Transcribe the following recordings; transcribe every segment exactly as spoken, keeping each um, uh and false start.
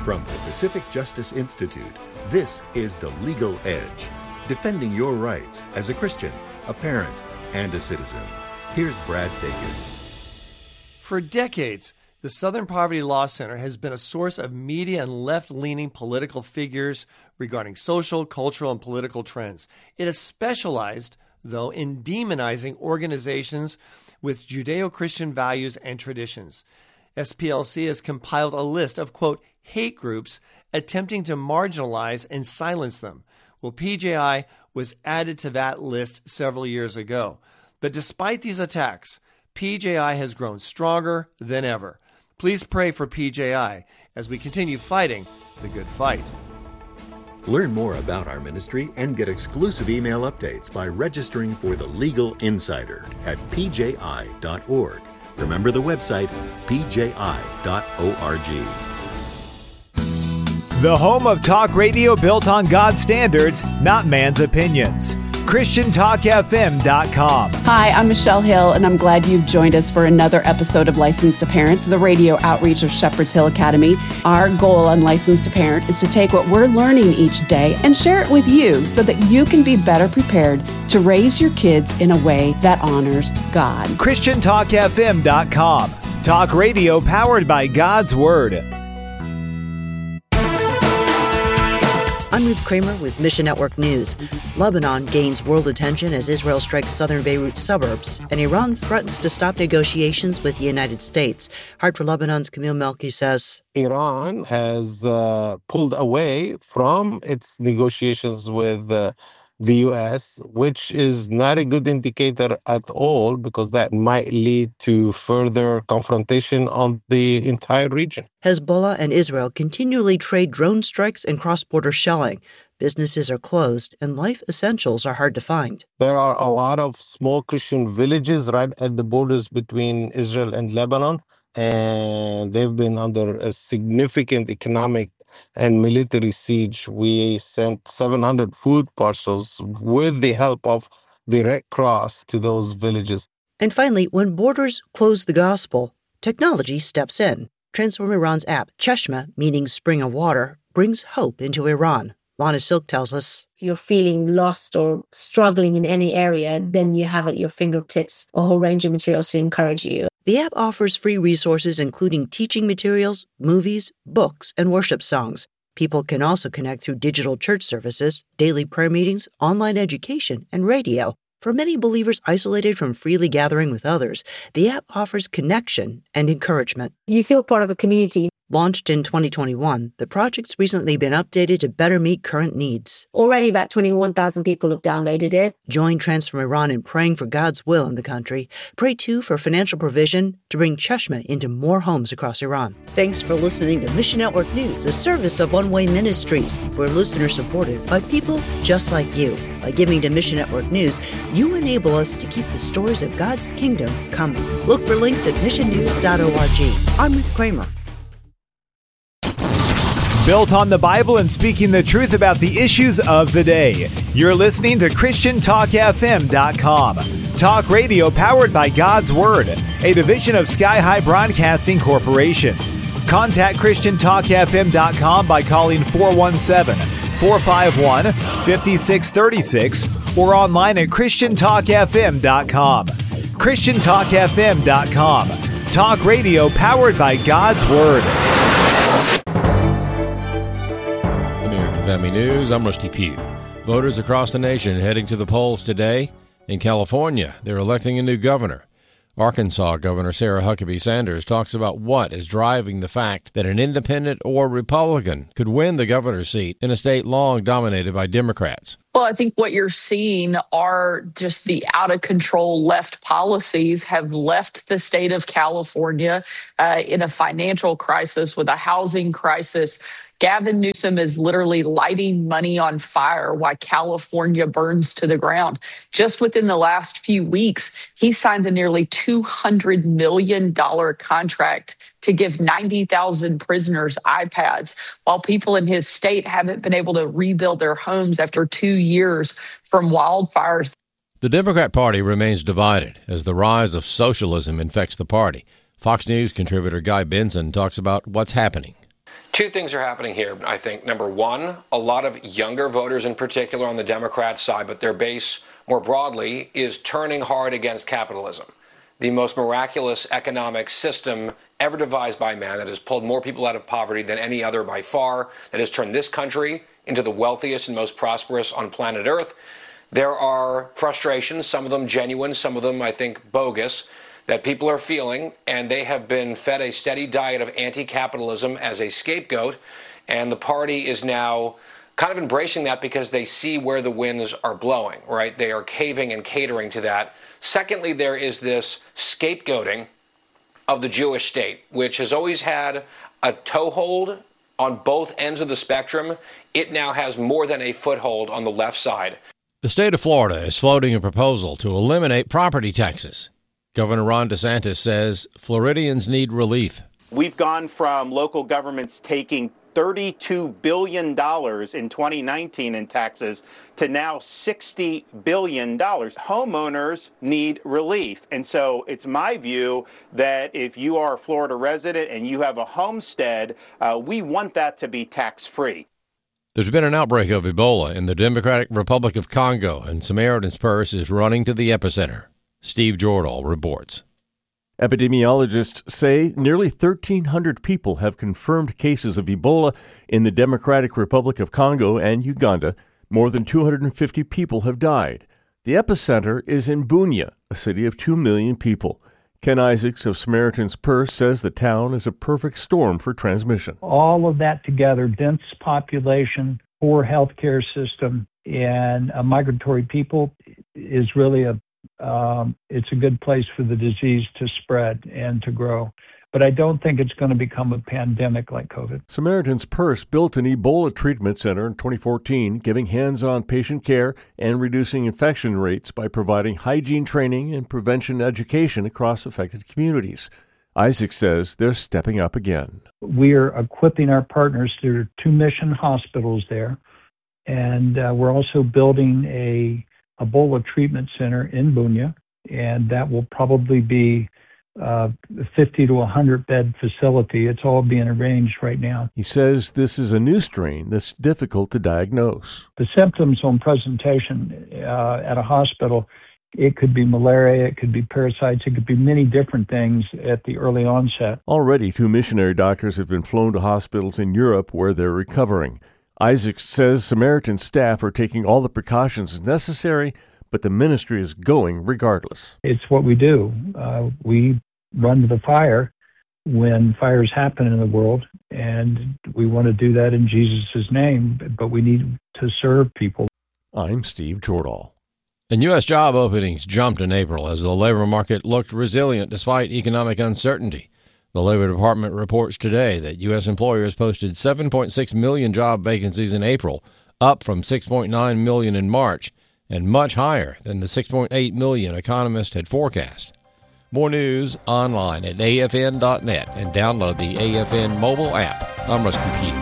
From the Pacific Justice Institute, this is The Legal Edge, defending your rights as a Christian, a parent, and a citizen. Here's Brad Dacus. For decades, the Southern Poverty Law Center has been a source of media and left-leaning political figures regarding social, cultural, and political trends. It has specialized, though, in demonizing organizations with Judeo-Christian values and traditions. S P L C has compiled a list of, quote, hate groups attempting to marginalize and silence them. Well, P J I was added to that list several years ago. But despite these attacks, P J I has grown stronger than ever. Please pray for P J I as we continue fighting the good fight. Learn more about our ministry and get exclusive email updates by registering for the Legal Insider at p j i dot org. Remember the website, p j i dot org. The home of talk radio built on God's standards, not man's opinions. Christian Talk F M dot com. Hi, I'm Michelle Hill, and I'm glad you've joined us for another episode of Licensed to Parent, the radio outreach of Shepherd's Hill Academy. Our goal on Licensed to Parent is to take what we're learning each day and share it with you so that you can be better prepared to raise your kids in a way that honors God. Christian Talk F M dot com. Talk radio powered by God's Word. I'm Ruth Kramer with Mission Network News. Lebanon gains world attention as Israel strikes southern Beirut suburbs, and Iran threatens to stop negotiations with the United States. Hard for Lebanon's Camille Melki says, Iran has uh, pulled away from its negotiations with uh, the U S, which is not a good indicator at all, because that might lead to further confrontation on the entire region. Hezbollah and Israel continually trade drone strikes and cross-border shelling. Businesses are closed, and life essentials are hard to find. There are a lot of small Christian villages right at the borders between Israel and Lebanon, and they've been under a significant economic and military siege. We sent seven hundred food parcels with the help of the Red Cross to those villages. And finally, when borders close the gospel, technology steps in. Transform Iran's app, Cheshmeh, meaning spring of water, brings hope into Iran. Lana Silk tells us, if you're feeling lost or struggling in any area, then you have at your fingertips a whole range of materials to encourage you. The app offers free resources including teaching materials, movies, books, and worship songs. People can also connect through digital church services, daily prayer meetings, online education, and radio. For many believers isolated from freely gathering with others, the app offers connection and encouragement. You feel part of a community. Launched in twenty twenty-one, the project's recently been updated to better meet current needs. Already about twenty-one thousand people have downloaded it. Join Transform Iran in praying for God's will in the country. Pray, too, for financial provision to bring Cheshmeh into more homes across Iran. Thanks for listening to Mission Network News, a service of One Way Ministries. We're listener-supported by people just like you. By giving to Mission Network News, you enable us to keep the stories of God's kingdom coming. Look for links at mission news dot org. I'm Ruth Kramer. Built on the Bible and speaking the truth about the issues of the day. You're listening to Christian Talk F M dot com. Talk radio powered by God's Word, a division of Sky High Broadcasting Corporation. Contact Christian Talk F M dot com by calling four one seven, four five one, five six three six or online at Christian Talk F M dot com. Christian Talk F M dot com. Talk radio powered by God's Word. Family News, I'm Rusty Pugh. Voters across the nation heading to the polls today. In California, they're electing a new governor. Arkansas Governor Sarah Huckabee Sanders talks about what is driving the fact that an independent or Republican could win the governor's seat in a state long dominated by Democrats. Well, I think what you're seeing are just the out-of-control left policies have left the state of California uh, in a financial crisis with a housing crisis. Gavin Newsom is literally lighting money on fire while California burns to the ground. Just within the last few weeks, he signed a nearly two hundred million dollars contract to give ninety thousand prisoners iPads, while people in his state haven't been able to rebuild their homes after two years from wildfires. The Democrat Party remains divided as the rise of socialism infects the party. Fox News contributor Guy Benson talks about what's happening. Two things are happening here, I think. Number one, a lot of younger voters in particular on the Democrat side, but their base more broadly, is turning hard against capitalism, the most miraculous economic system ever devised by man that has pulled more people out of poverty than any other by far, that has turned this country into the wealthiest and most prosperous on planet Earth. There are frustrations, some of them genuine, some of them, I think, bogus, that people are feeling, and they have been fed a steady diet of anti-capitalism as a scapegoat, and the party is now kind of embracing that because they see where the winds are blowing, right? They are caving and catering to that. Secondly, there is this scapegoating of the Jewish state, which has always had a toehold on both ends of the spectrum. It now has more than a foothold on the left side. The state of Florida is floating a proposal to eliminate property taxes. Governor Ron DeSantis says Floridians need relief. We've gone from local governments taking thirty-two billion dollars in twenty nineteen in taxes to now sixty billion dollars. Homeowners need relief. And so it's my view that if you are a Florida resident and you have a homestead, uh, we want that to be tax-free. There's been an outbreak of Ebola in the Democratic Republic of Congo, and Samaritan's Purse is running to the epicenter. Steve Jordahl reports. Epidemiologists say nearly thirteen hundred people have confirmed cases of Ebola in the Democratic Republic of Congo and Uganda. More than two hundred fifty people have died. The epicenter is in Bunia, a city of two million people. Ken Isaacs of Samaritan's Purse says the town is a perfect storm for transmission. All of that together, dense population, poor healthcare system, and a migratory people is really a Um, it's a good place for the disease to spread and to grow. But I don't think it's going to become a pandemic like COVID. Samaritan's Purse built an Ebola treatment center in twenty fourteen, giving hands-on patient care and reducing infection rates by providing hygiene training and prevention education across affected communities. Isaac says they're stepping up again. We are equipping our partners through two mission hospitals there, and uh, we're also building a Ebola treatment center in Bunia, and that will probably be uh, a fifty to one hundred bed facility. It's all being arranged right now. He says this is a new strain that's difficult to diagnose. The symptoms on presentation uh, at a hospital, it could be malaria, it could be parasites, it could be many different things at the early onset. Already, two missionary doctors have been flown to hospitals in Europe where they're recovering. Isaac says Samaritan staff are taking all the precautions necessary, but the ministry is going regardless. It's what we do. Uh, we run to the fire when fires happen in the world, and we want to do that in Jesus' name, but we need to serve people. I'm Steve Jordahl. And U S job openings jumped in April as the labor market looked resilient despite economic uncertainty. The Labor Department reports today that U S employers posted seven point six million job vacancies in April, up from six point nine million in March, and much higher than the six point eight million economists had forecast. More news online at A F N dot net and download the A F N mobile app. I'm Rusty Pugh.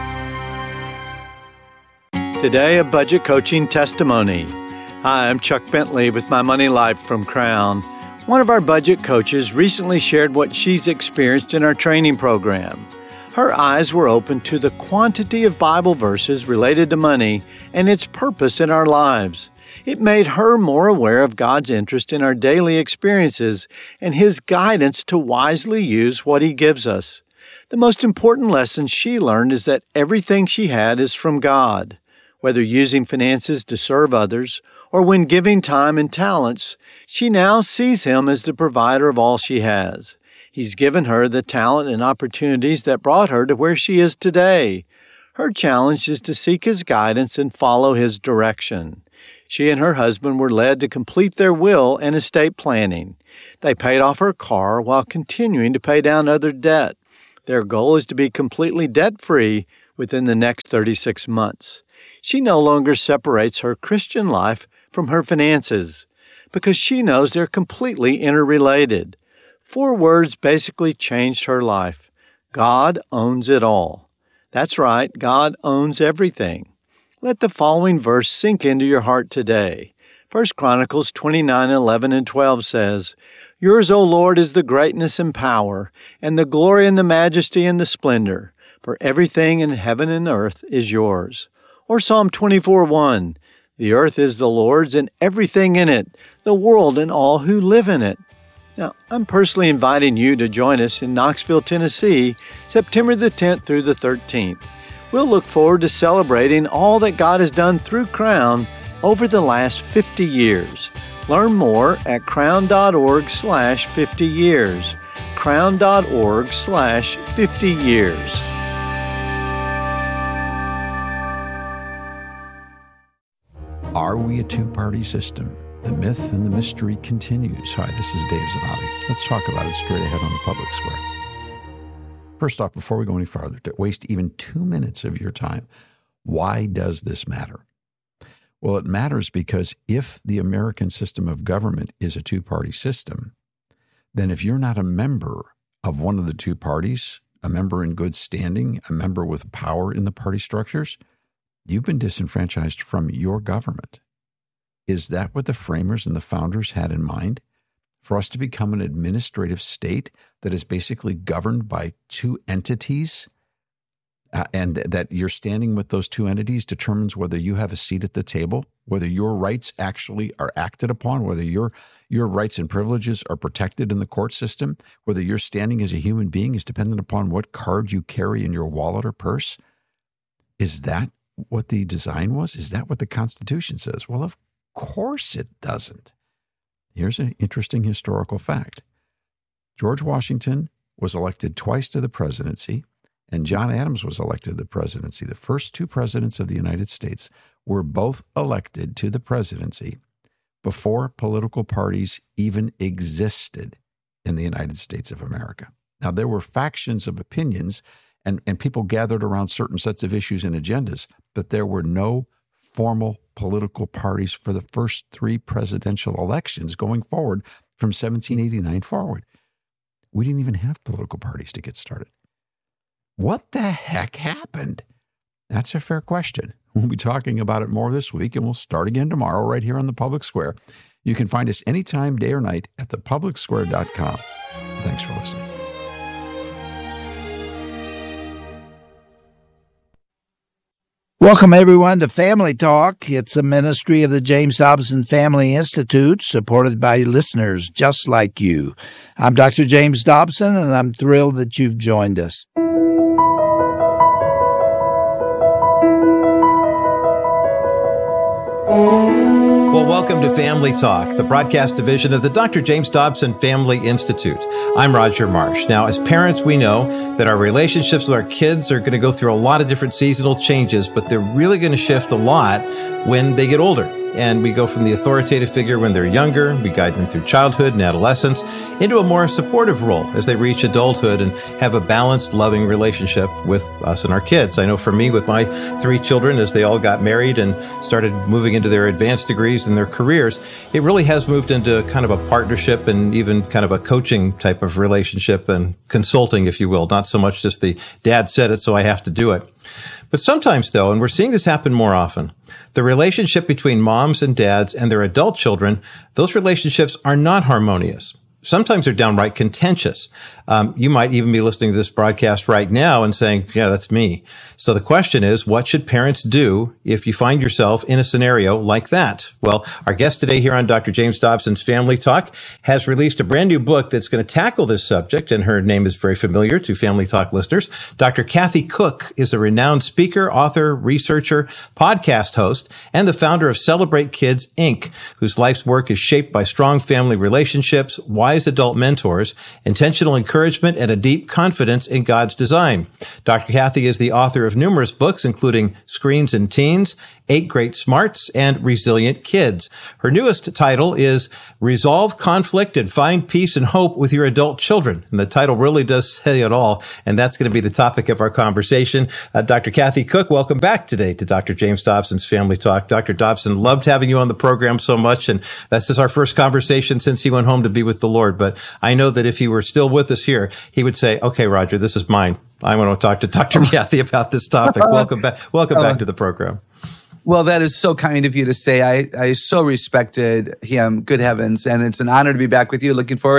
Today, a budget coaching testimony. Hi, I'm Chuck Bentley with My Money Life from Crown. One of our budget coaches recently shared what she's experienced in our training program. Her eyes were opened to the quantity of Bible verses related to money and its purpose in our lives. It made her more aware of God's interest in our daily experiences and His guidance to wisely use what He gives us. The most important lesson she learned is that everything she had is from God. Whether using finances to serve others or when giving time and talents, she now sees Him as the provider of all she has. He's given her the talent and opportunities that brought her to where she is today. Her challenge is to seek His guidance and follow His direction. She and her husband were led to complete their will and estate planning. They paid off her car while continuing to pay down other debt. Their goal is to be completely debt-free within the next thirty-six months. She no longer separates her Christian life from her finances because she knows they're completely interrelated. Four words basically changed her life. God owns it all. That's right, God owns everything. Let the following verse sink into your heart today. First Chronicles twenty-nine, eleven and twelve says, "Yours, O Lord, is the greatness and power, and the glory and the majesty and the splendor. for everything in heaven and earth is yours. Or Psalm twenty-four one, the earth is the Lord's and everything in it, the world and all who live in it. Now, I'm personally inviting you to join us in Knoxville, Tennessee, September the tenth through the thirteenth. We'll look forward to celebrating all that God has done through Crown over the last fifty years. Learn more at crown.org slash 50 years. crown.org slash 50 years. Are we a two-party system? The myth and the mystery continues. Hi, this is Dave Zanotti. Let's talk about it straight ahead on the Public Square. First off, before we go any farther, to waste even two minutes of your time, why does this matter? Well, it matters because if the American system of government is a two-party system, then if you're not a member of one of the two parties, a member in good standing, a member with power in the party structures, you've been disenfranchised from your government. Is that what the framers and the founders had in mind? For us to become an administrative state that is basically governed by two entities, uh, and that you're standing with those two entities determines whether you have a seat at the table, whether your rights actually are acted upon, whether your your rights and privileges are protected in the court system, whether your standing as a human being is dependent upon what card you carry in your wallet or purse? Is that what the design was? Is that what the Constitution says? Well, of course it doesn't. Here's an interesting historical fact. George Washington was elected twice to the presidency, and John Adams was elected to the presidency. The first two presidents of the United States were both elected to the presidency before political parties even existed in the United States of America. Now, there were factions of opinions, and, and people gathered around certain sets of issues and agendas, but there were no formal political parties for the first three presidential elections going forward from seventeen eighty-nine forward. We didn't even have political parties to get started. What the heck happened? That's a fair question. We'll be talking about it more this week, and we'll start again tomorrow right here on the Public Square. You can find us anytime, day or night, at the public square dot com. Thanks for listening. Welcome, everyone, to Family Talk. It's a ministry of the James Dobson Family Institute, supported by listeners just like you. I'm Doctor James Dobson, and I'm thrilled that you've joined us. Well, welcome to Family Talk, the broadcast division of the Doctor James Dobson Family Institute. I'm Roger Marsh. Now, as parents, we know that our relationships with our kids are going to go through a lot of different seasonal changes, but they're really going to shift a lot when they get older. And we go from the authoritative figure when they're younger, we guide them through childhood and adolescence, into a more supportive role as they reach adulthood and have a balanced, loving relationship with us and our kids. I know for me, with my three children, as they all got married and started moving into their advanced degrees and their careers, it really has moved into kind of a partnership and even kind of a coaching type of relationship and consulting, if you will, not so much just the dad said it, so I have to do it. But sometimes, though, and we're seeing this happen more often, the relationship between moms and dads and their adult children, those relationships are not harmonious. Sometimes they're downright contentious. Um, you might even be listening to this broadcast right now and saying, yeah, that's me. So the question is, what should parents do if you find yourself in a scenario like that? Well, our guest today here on Doctor James Dobson's Family Talk has released a brand new book that's going to tackle this subject, and her name is very familiar to Family Talk listeners. Doctor Kathy Cook is a renowned speaker, author, researcher, podcast host, and the founder of Celebrate Kids, Incorporated, whose life's work is shaped by strong family relationships, wise adult mentors, intentional encouragement, and a deep confidence in God's design. Doctor Kathy is the author of numerous books, including Screens and Teens, Eight Great Smarts, and Resilient Kids. Her newest title is Resolve Conflict and Find Peace and Hope with Your Adult Children. And the title really does say it all, and that's going to be the topic of our conversation. Uh, Doctor Kathy Cook, welcome back today to Doctor James Dobson's Family Talk. Doctor Dobson, loved having you on the program so much, and this is our first conversation since he went home to be with the Lord. But I know that if he were still with us here, he would say, okay, Roger, this is mine. I want to talk to Doctor Kathy about this topic. Welcome back. Welcome back to the program. Well, that is so kind of you to say. I, I so respected him. Good heavens. And it's an honor to be back with you. Looking forward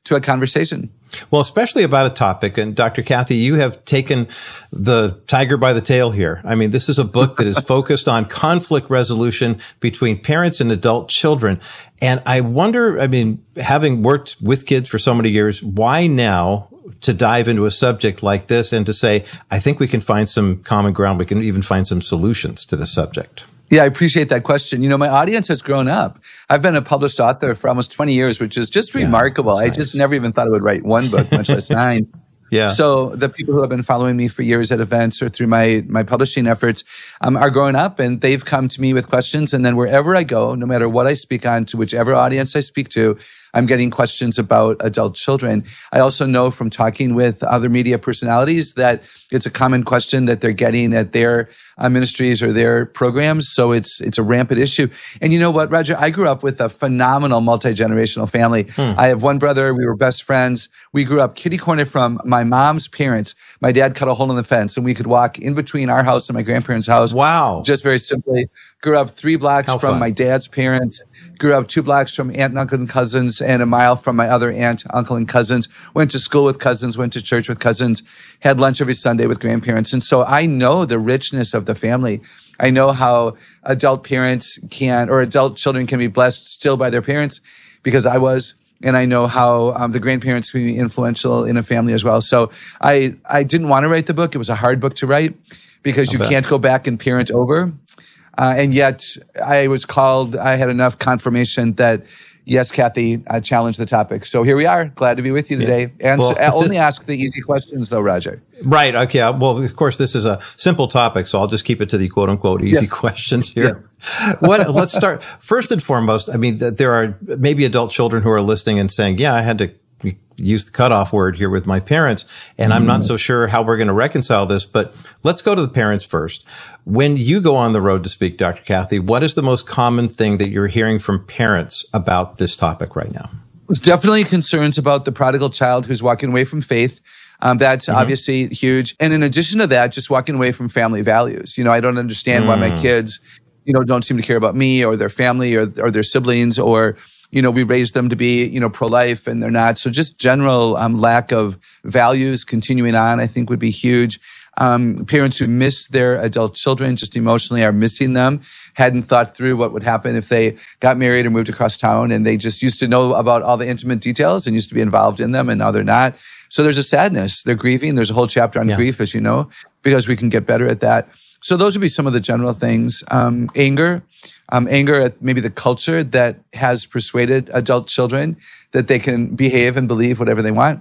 to a conversation. Well, especially about a topic. And Doctor Kathy, you have taken the tiger by the tail here. I mean, this is a book that is focused on conflict resolution between parents and adult children. And I wonder, I mean, having worked with kids for so many years, why now to dive into a subject like this and to say, I think we can find some common ground. We can even find some solutions to the subject. Yeah, I appreciate that question. You know, my audience has grown up. I've been a published author for almost twenty years, which is just Yeah, remarkable. I that's just nice. never even thought I would write one book, much less nine. Yeah. So the people who have been following me for years at events or through my my publishing efforts um, are growing up, and they've come to me with questions. And then wherever I go, no matter what I speak on, to whichever audience I speak to, I'm getting questions about adult children. I also know from talking with other media personalities that it's a common question that they're getting at their uh, ministries or their programs. So it's it's a rampant issue. And you know what, Roger? I grew up with a phenomenal multi-generational family. Hmm. I have one brother. We were best friends. We grew up kitty corner from my mom's parents. My dad cut a hole in the fence, and we could walk in between our house and my grandparents' house. Wow. Just very simply. Grew up three blocks How from fun. my dad's parents. Grew up two blocks from aunt and uncle and cousins, and a mile from my other aunt, uncle, and cousins. Went to school with cousins, went to church with cousins, had lunch every Sunday with grandparents. And so I know the richness of the family. I know how adult parents can, or adult children can be blessed still by their parents, because I was. And I know how um, the grandparents can be influential in a family as well. So I, I didn't want to write the book. It was a hard book to write because I'll you bet. can't go back and parent over. Uh, and yet I was called, I had enough confirmation that, yes, Kathy, I challenged the topic. So here we are. Glad to be with you today. And Well, so, uh, only this- ask the easy questions though, Roger. Right. Okay. Well, of course, this is a simple topic, so I'll just keep it to the quote unquote easy Yeah. questions here. What, let's start first and foremost. I mean, th- there are maybe adult children who are listening and saying, yeah, I had to use the cutoff word here with my parents, and I'm not so sure how we're going to reconcile this, but let's go to the parents first. When you go on the road to speak, Doctor Kathy, what is the most common thing that you're hearing from parents about this topic right now? There's definitely concerns about the prodigal child who's walking away from faith. Um, that's Mm-hmm. obviously huge. And in addition to that, just walking away from family values. You know, I don't understand why my Mm. kids, you know, don't seem to care about me or their family or, or their siblings, or, you know, we raised them to be, you know, pro-life and they're not. So just general um, lack of values continuing on, I think would be huge. Um, parents who miss their adult children just emotionally are missing them, hadn't thought through what would happen if they got married or moved across town, and they just used to know about all the intimate details and used to be involved in them, and now they're not. So there's a sadness. They're grieving. There's a whole chapter on Yeah. grief, as you know, because we can get better at that. So those would be some of the general things. Um, anger, um, anger at maybe the culture that has persuaded adult children that they can behave and believe whatever they want.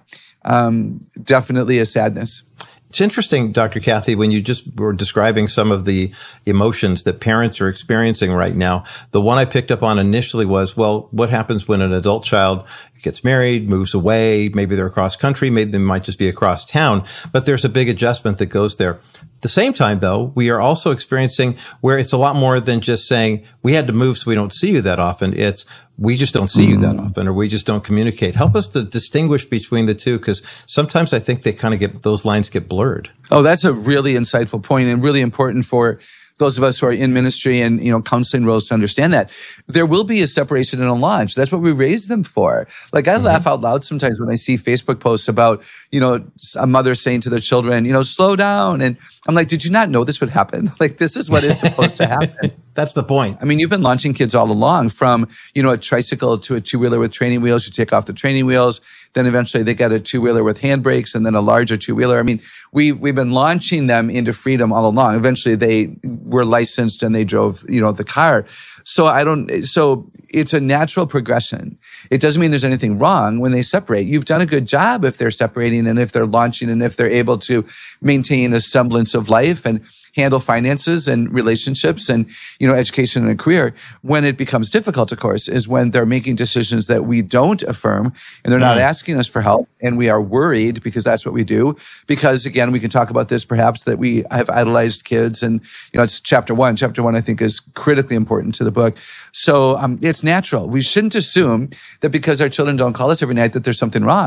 Um, definitely a sadness. It's interesting, Doctor Kathy, when you just were describing some of the emotions that parents are experiencing right now. The one I picked up on initially was, well, what happens when an adult child gets married, moves away? Maybe they're across country, maybe they might just be across town, but there's a big adjustment that goes there. At the same time, though, we are also experiencing where it's a lot more than just saying we had to move so we don't see you that often. It's we just don't see you that often, or we just don't communicate. Help us to distinguish between the two, because sometimes I think they kind of get, those lines get blurred. Oh, that's a really insightful point and really important for those of us who are in ministry and, you know, counseling roles to understand that. There will be a separation and a launch. That's what we raised them for. Like, I mm-hmm. laugh out loud sometimes when I see Facebook posts about, you know, a mother saying to their children, you know, slow down. And I'm like, did you not know this would happen? Like, this is what is supposed to happen. That's the point. I mean, you've been launching kids all along, from, you know, a tricycle to a two-wheeler with training wheels. You take off the training wheels. Then eventually they get a two-wheeler with handbrakes, and then a larger two-wheeler. I mean, we, we've been launching them into freedom all along. Eventually they were licensed and they drove, you know, the car. So I don't, so it's a natural progression. It doesn't mean there's anything wrong when they separate. You've done a good job if they're separating and if they're launching and if they're able to maintain a semblance of life and handle finances and relationships and, you know, education and a career. When it becomes difficult, of course, is when they're making decisions that we don't affirm and they're not Mm. asking us for help, and we are worried because that's what we do. Because again, we can talk about this perhaps, that we have idolized kids, and, you know, it's chapter one. Chapter one, I think, is critically important to the book. So um, it's natural. We shouldn't assume that because our children don't call us every night that there's something wrong.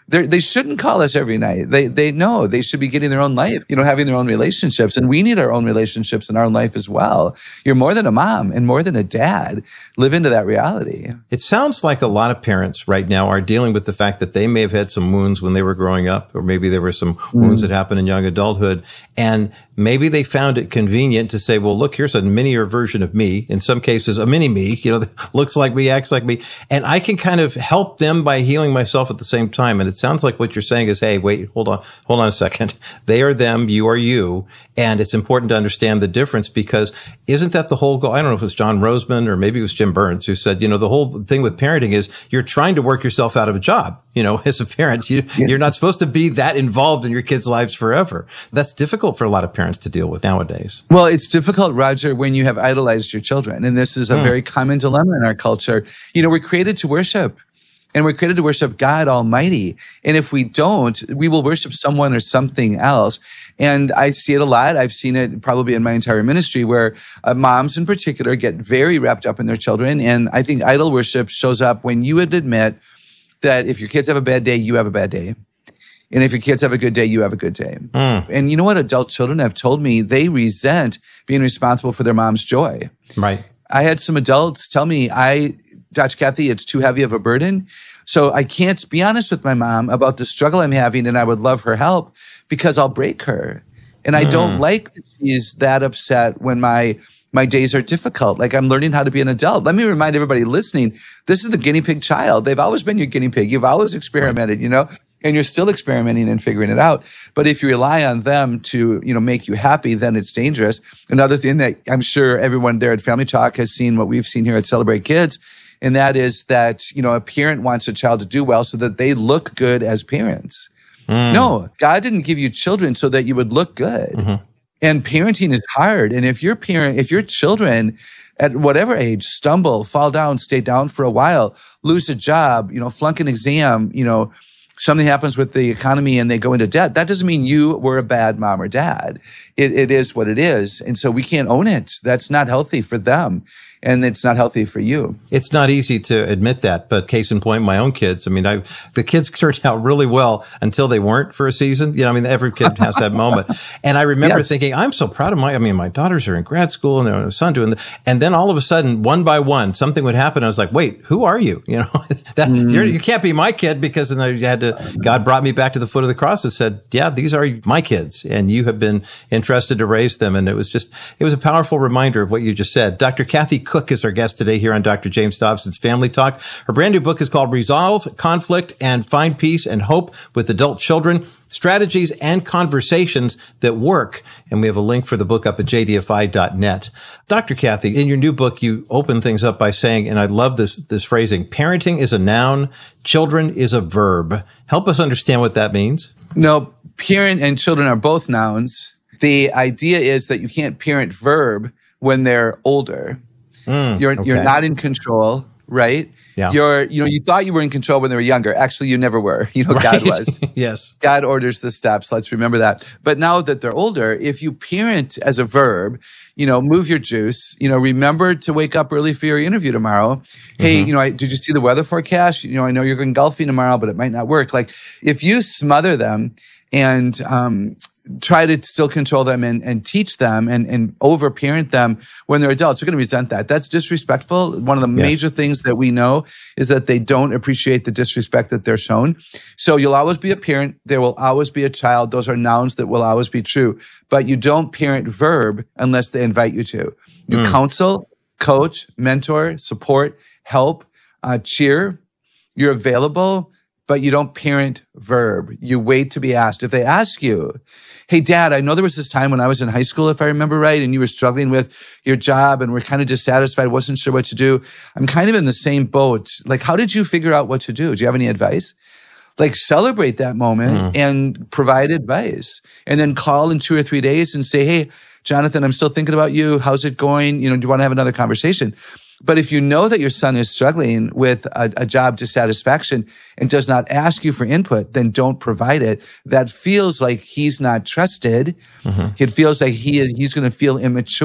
They're, they shouldn't call us every night. They they know they should be getting their own life, you know, having their own relationships. And we need our own relationships in our life as well. You're more than a mom and more than a dad. Live into that reality. It sounds like a lot of parents right now are dealing with the fact that they may have had some wounds when they were growing up, or maybe there were some mm. wounds that happened in young adulthood. And maybe they found it convenient to say, well, look, here's a minier version of me. In some cases, a mini me, you know, that looks like me, acts like me. And I can kind of help them by healing myself at the same time. And it sounds like what you're saying is, hey, wait, hold on, hold on a second. They are them, you are you. And it's important to understand the difference, because isn't that the whole goal? I don't know if it was John Roseman or maybe it was Jim Burns who said, you know, the whole thing with parenting is you're trying to work yourself out of a job. You know, as a parent, you, yeah. you're not supposed to be that involved in your kids' lives forever. That's difficult for a lot of parents to deal with nowadays. Well, it's difficult, Roger, when you have idolized your children. And this is a mm. very common dilemma in our culture. You know, we're created to worship. And we're created to worship God Almighty. And if we don't, we will worship someone or something else. And I see it a lot. I've seen it probably in my entire ministry, where uh, moms in particular get very wrapped up in their children. And I think idol worship shows up when you would admit that if your kids have a bad day, you have a bad day. And if your kids have a good day, you have a good day. Mm. And you know what adult children have told me? They resent being responsible for their mom's joy. Right. I had some adults tell me, I, Doctor Kathy, it's too heavy of a burden. So I can't be honest with my mom about the struggle I'm having, and I would love her help because I'll break her. And I mm. don't like that she's that upset when my my days are difficult. Like, I'm learning how to be an adult. Let me remind everybody listening, this is the guinea pig child. They've always been your guinea pig. You've always experimented, you know, and you're still experimenting and figuring it out. But if you rely on them to, you know, make you happy, then it's dangerous. Another thing that I'm sure everyone there at Family Talk has seen, what we've seen here at Celebrate Kids, and that is that, you know, a parent wants a child to do well so that they look good as parents. Mm. No, God didn't give you children so that you would look good. Mm-hmm. And parenting is hard. And if your parent, if your children at whatever age stumble, fall down, stay down for a while, lose a job, you know, flunk an exam, you know, something happens with the economy and they go into debt, that doesn't mean you were a bad mom or dad. It, it is what it is. And so we can't own it. That's not healthy for them. And it's not healthy for you. It's not easy to admit that, but case in point, my own kids. I mean, I the kids turned out really well until they weren't for a season. You know, I mean, every kid has that moment. And I remember yes. thinking, I'm so proud of my, I mean, my daughters are in grad school and their son doing the, and then all of a sudden, one by one, something would happen. I was like, wait, who are you? You know, that mm. you're, you can't be my kid, because then I had to, God brought me back to the foot of the cross and said, yeah, these are my kids and you have been entrusted to raise them. And it was just, it was a powerful reminder of what you just said. Doctor Kathy Cook is our guest today here on Doctor James Dobson's Family Talk. Her brand new book is called Resolve Conflict and Find Peace and Hope with Adult Children, Strategies and Conversations That Work. And we have a link for the book up at j d f i dot net. Doctor Kathy, in your new book, you open things up by saying, and I love this, this phrasing, parenting is a noun, children is a verb. Help us understand what that means. No, parent and children are both nouns. The idea is that you can't parent verb when they're older. Mm, you're okay. You're not in control, right? Yeah. You're, you know, you thought you were in control when they were younger. Actually, you never were. You know, right. God was. Yes. God orders the steps. Let's remember that. But now that they're older, if you parent as a verb, you know, move your juice, you know, remember to wake up early for your interview tomorrow. Hey, mm-hmm. you know, I, did you see the weather forecast? You know, I know you're going golfing tomorrow, but it might not work. Like, if you smother them and, um, try to still control them and, and teach them and, and over-parent them when they're adults, you're going to resent that. That's disrespectful. One of the yeah. major things that we know is that they don't appreciate the disrespect that they're shown. So you'll always be a parent. There will always be a child. Those are nouns that will always be true. But you don't parent verb unless they invite you to. You mm. counsel, coach, mentor, support, help, uh, cheer. You're available, but you don't parent verb. You wait to be asked. If they ask you, hey, Dad, I know there was this time when I was in high school, if I remember right, and you were struggling with your job and were kind of dissatisfied, wasn't sure what to do. I'm kind of in the same boat. Like, how did you figure out what to do? Do you have any advice? Like, celebrate that moment mm. and provide advice. And then call in two or three days and say, hey, Jonathan, I'm still thinking about you. How's it going? You know, do you want to have another conversation? But if you know that your son is struggling with a, a job dissatisfaction and does not ask you for input, then don't provide it. That feels like he's not trusted. Mm-hmm. It feels like he is, he's going to feel immature.